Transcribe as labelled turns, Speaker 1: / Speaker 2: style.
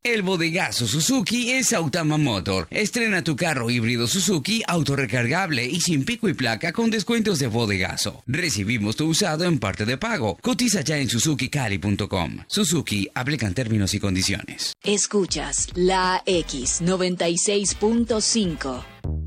Speaker 1: El bodegazo Suzuki es Autama Motor. Estrena tu carro híbrido Suzuki autorrecargable y sin pico y placa con descuentos de bodegazo. Recibimos tu usado en parte de pago. Cotiza ya en suzukicali.com. Suzuki, aplican términos y condiciones.
Speaker 2: Escuchas la X 96.5.